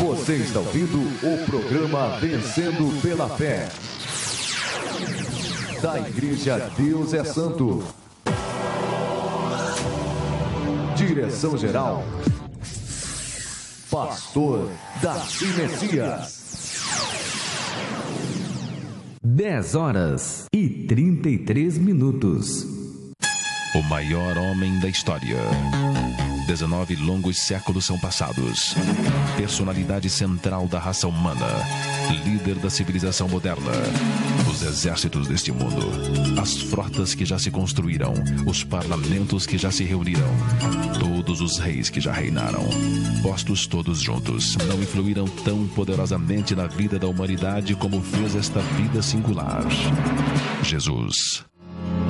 Você está ouvindo o programa Vencendo pela Fé, da Igreja Deus é Santo. Direção-geral, Pastor Darcy Messias. 10h33. O maior homem da história. 19 longos séculos são passados. Personalidade central da raça humana. Líder da civilização moderna. Os exércitos deste mundo. As frotas que já se construíram. Os parlamentos que já se reuniram. Todos os reis que já reinaram. Postos todos juntos, não influíram tão poderosamente na vida da humanidade como fez esta vida singular. Jesus.